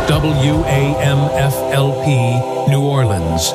WAMFLP, New Orleans.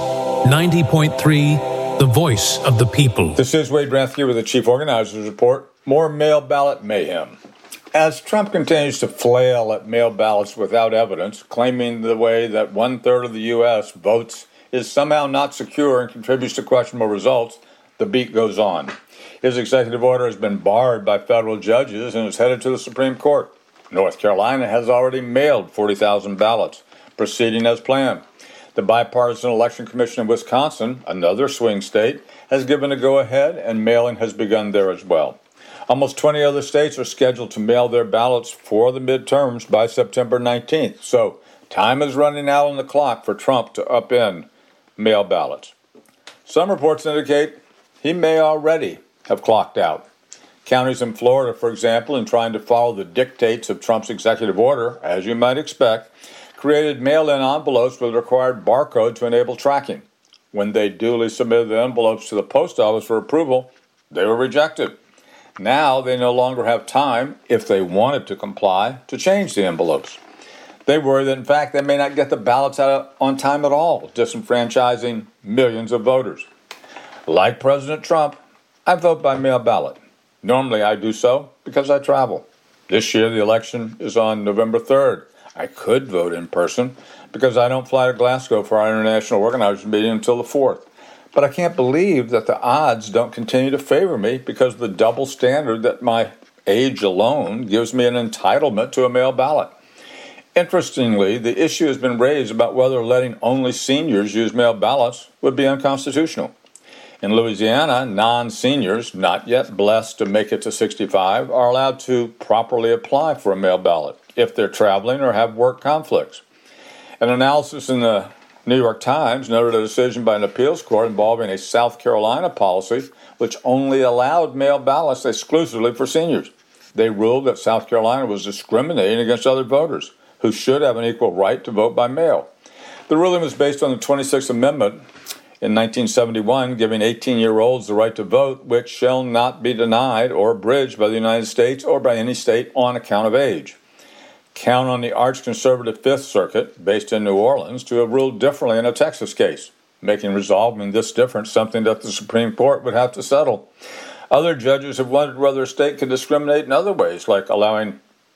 90.3, the voice of the people. This is Wade Rathke with the Chief Organizers Report. More mail ballot mayhem. As Trump continues to flail at mail ballots without evidence, claiming the way that 1/3 of the U.S. votes is somehow not secure and contributes to questionable results, the beat goes on. His executive order has been barred by federal judges and is headed to the Supreme Court. North Carolina has already mailed 40,000 ballots, proceeding as planned. The Bipartisan Election Commission in Wisconsin, another swing state, has given a go-ahead, and mailing has begun there as well. Almost 20 other states are scheduled to mail their ballots for the midterms by September 19th, so time is running out on the clock for Trump to upend mail ballots. Some reports indicate he may already have clocked out. Counties in Florida, for example, in trying to follow the dictates of Trump's executive order, as you might expect, created mail-in envelopes with a required barcode to enable tracking. When they duly submitted the envelopes to the post office for approval, they were rejected. Now they no longer have time, if they wanted to comply, to change the envelopes. They worry that, in fact, they may not get the ballots out on time at all, disenfranchising millions of voters. Like President Trump, I vote by mail ballot. Normally I do so because I travel. This year the election is on November 3rd. I could vote in person because I don't fly to Glasgow for our international organizers meeting until the 4th. But I can't believe that the odds don't continue to favor me because of the double standard that my age alone gives me an entitlement to a mail ballot. Interestingly, the issue has been raised about whether letting only seniors use mail ballots would be unconstitutional. In Louisiana, non-seniors, not yet blessed to make it to 65, are allowed to properly apply for a mail ballot if they're traveling or have work conflicts. An analysis in the New York Times noted a decision by an appeals court involving a South Carolina policy which only allowed mail ballots exclusively for seniors. They ruled that South Carolina was discriminating against other voters who should have an equal right to vote by mail. The ruling was based on the 26th Amendment in 1971, giving 18-year-olds the right to vote, which shall not be denied or abridged by the United States or by any state on account of age. Count on the arch-conservative Fifth Circuit, based in New Orleans, to have ruled differently in a Texas case, making resolving this difference something that the Supreme Court would have to settle. Other judges have wondered whether a state could discriminate in other ways, like allowing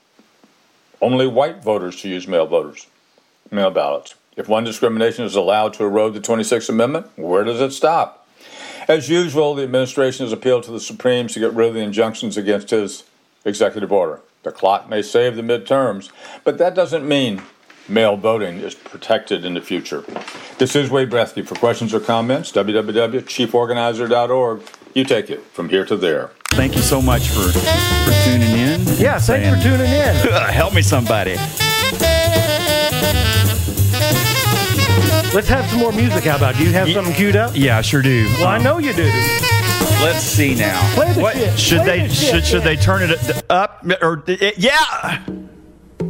only white voters to use mail ballots. If one discrimination is allowed to erode the 26th Amendment, where does it stop? As usual, the administration has appealed to the Supremes to get rid of the injunctions against his executive order. The clock may save the midterms, but that doesn't mean mail voting is protected in the future. This is Wade Rathke. For questions or comments, www.chieforganizer.org. You take it from here to there. Thank you so much for tuning in. Yeah, thanks for tuning in. Help me, somebody. Let's have some more music. How about? Do you have something queued up? Yeah, I sure do. Well, I know you do. Let's see now. Play the shit. Should they turn it up or yeah?